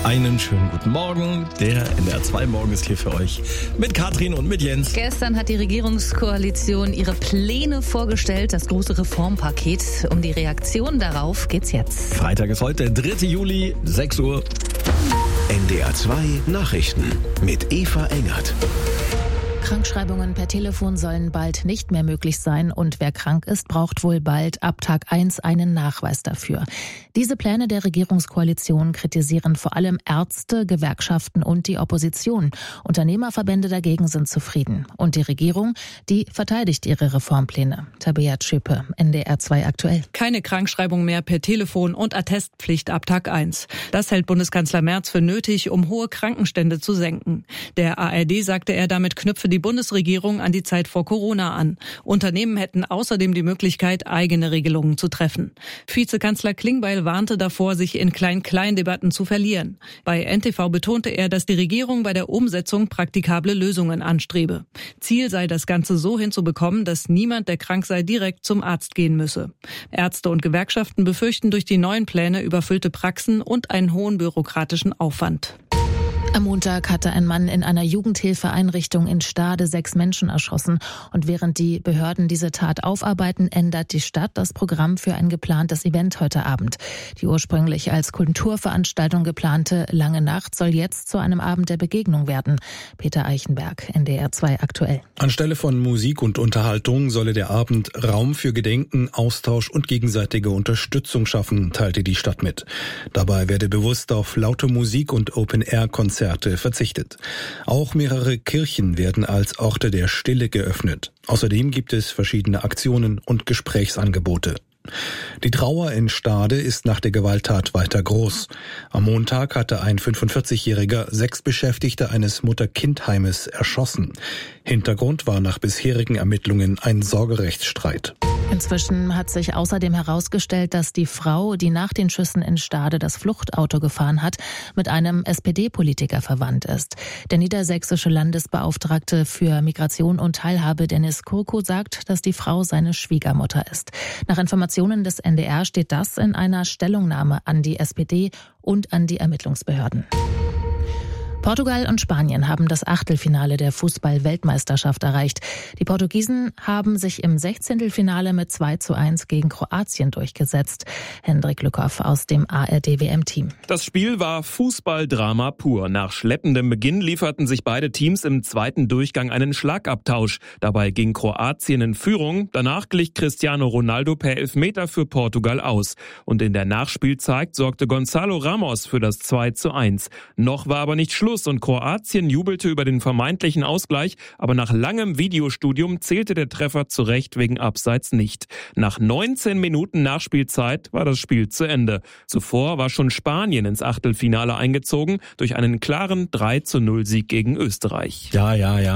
Einen schönen guten Morgen. Der NDR 2 Morgen ist hier für euch mit Katrin und mit Jens. Gestern hat die Regierungskoalition ihre Pläne vorgestellt, das große Reformpaket. Um die Reaktion darauf geht's jetzt. Freitag ist heute, 3. Juli, 6 Uhr. NDR 2 Nachrichten mit Eva Engert. Krankschreibungen per Telefon sollen bald nicht mehr möglich sein und wer krank ist, braucht wohl bald ab Tag 1 einen Nachweis dafür. Diese Pläne der Regierungskoalition kritisieren vor allem Ärzte, Gewerkschaften und die Opposition. Unternehmerverbände dagegen sind zufrieden. Und die Regierung, die verteidigt ihre Reformpläne. Tabea Schöpe, NDR 2 aktuell. Keine Krankschreibung mehr per Telefon und Attestpflicht ab Tag 1. Das hält Bundeskanzler Merz für nötig, um hohe Krankenstände zu senken. Der ARD sagte er, damit knüpfe die Bundesregierung an die Zeit vor Corona an. Unternehmen hätten außerdem die Möglichkeit, eigene Regelungen zu treffen. Vizekanzler Klingbeil warnte davor, sich in Klein-Klein-Debatten zu verlieren. Bei NTV betonte er, dass die Regierung bei der Umsetzung praktikable Lösungen anstrebe. Ziel sei, das Ganze so hinzubekommen, dass niemand, der krank sei, direkt zum Arzt gehen müsse. Ärzte und Gewerkschaften befürchten durch die neuen Pläne überfüllte Praxen und einen hohen bürokratischen Aufwand. Am Montag hatte ein Mann in einer Jugendhilfeeinrichtung in Stade 6 Menschen erschossen. Und während die Behörden diese Tat aufarbeiten, ändert die Stadt das Programm für ein geplantes Event heute Abend. Die ursprünglich als Kulturveranstaltung geplante Lange Nacht soll jetzt zu einem Abend der Begegnung werden. Peter Eichenberg, NDR 2 aktuell. Anstelle von Musik und Unterhaltung solle der Abend Raum für Gedenken, Austausch und gegenseitige Unterstützung schaffen, teilte die Stadt mit. Dabei werde bewusst auf laute Musik und Open-Air-Konzerte verzichtet. Auch mehrere Kirchen werden als Orte der Stille geöffnet. Außerdem gibt es verschiedene Aktionen und Gesprächsangebote. Die Trauer in Stade ist nach der Gewalttat weiter groß. Am Montag hatte ein 45-Jähriger 6 Beschäftigte eines Mutter-Kind-Heimes erschossen. Hintergrund war nach bisherigen Ermittlungen ein Sorgerechtsstreit. Inzwischen hat sich außerdem herausgestellt, dass die Frau, die nach den Schüssen in Stade das Fluchtauto gefahren hat, mit einem SPD-Politiker verwandt ist. Der niedersächsische Landesbeauftragte für Migration und Teilhabe Dennis Kurko sagt, dass die Frau seine Schwiegermutter ist. Nach Informationen des NDR steht das in einer Stellungnahme an die SPD und an die Ermittlungsbehörden. Portugal und Spanien haben das Achtelfinale der Fußball-Weltmeisterschaft erreicht. Die Portugiesen haben sich im 16. mit 2:1 gegen Kroatien durchgesetzt. Hendrik Lückhoff aus dem ARD-WM-Team. Das Spiel war Fußballdrama pur. Nach schleppendem Beginn lieferten sich beide Teams im zweiten Durchgang einen Schlagabtausch. Dabei ging Kroatien in Führung. Danach glich Cristiano Ronaldo per Elfmeter für Portugal aus. Und in der Nachspielzeit sorgte Gonzalo Ramos für das 2:1. Noch war aber nicht Schluss. Und Kroatien jubelte über den vermeintlichen Ausgleich, aber nach langem Videostudium zählte der Treffer zu Recht wegen Abseits nicht. Nach 19 Minuten Nachspielzeit war das Spiel zu Ende. Zuvor war schon Spanien ins Achtelfinale eingezogen durch einen klaren 3:0 gegen Österreich. Ja.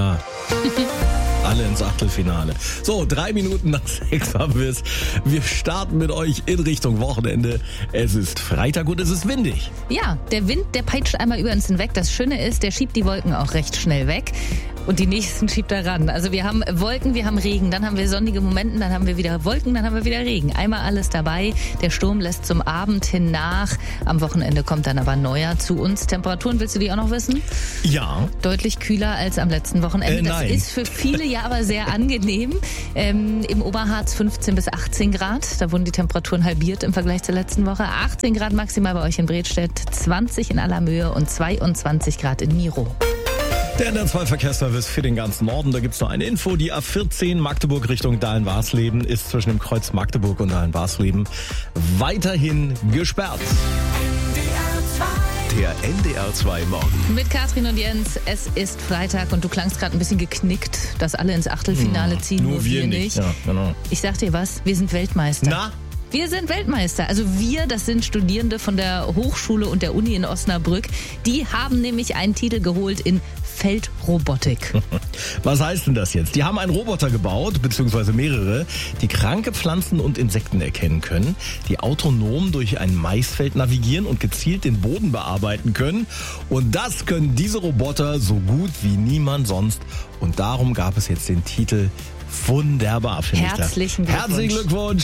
Alle ins Achtelfinale. So, 3 Minuten nach 6 haben wir es. Wir starten mit euch in Richtung Wochenende. Es ist Freitag und es ist windig. Ja, der Wind, der peitscht einmal über uns hinweg. Das Schöne ist, der schiebt die Wolken auch recht schnell weg. Und die nächsten schiebt er ran. Also wir haben Wolken, wir haben Regen, dann haben wir sonnige Momente, dann haben wir wieder Wolken, dann haben wir wieder Regen. Einmal alles dabei. Der Sturm lässt zum Abend hin nach. Am Wochenende kommt dann aber neuer zu uns. Temperaturen, willst du die auch noch wissen? Ja. Deutlich kühler als am letzten Wochenende. Das nein. ist für viele ja aber sehr angenehm. Im Oberharz 15 bis 18 Grad. Da wurden die Temperaturen halbiert im Vergleich zur letzten Woche. 18 Grad maximal bei euch in Bredstedt, 20 in Allermöhe und 22 Grad in Miro. Der NDR 2 Verkehrsservice für den ganzen Norden. Da gibt's noch eine Info. Die A14 Magdeburg Richtung Dahlen-Warsleben ist zwischen dem Kreuz Magdeburg und Dahlen-Warsleben weiterhin gesperrt. Der NDR 2 Morgen. Mit Katrin und Jens, es ist Freitag und du klangst gerade ein bisschen geknickt, dass alle ins Achtelfinale ziehen, Nur wir nicht. Ja, genau. Ich sag dir was, wir sind Weltmeister. Na? Wir sind Weltmeister. Also wir, das sind Studierende von der Hochschule und der Uni in Osnabrück. Die haben nämlich einen Titel geholt in Feldrobotik. Was heißt denn das jetzt? Die haben einen Roboter gebaut, beziehungsweise mehrere, die kranke Pflanzen und Insekten erkennen können, die autonom durch ein Maisfeld navigieren und gezielt den Boden bearbeiten können. Und das können diese Roboter so gut wie niemand sonst. Und darum gab es jetzt den Titel Wunderbar, finde ich. Herzlichen Glückwunsch. Herzlichen Glückwunsch.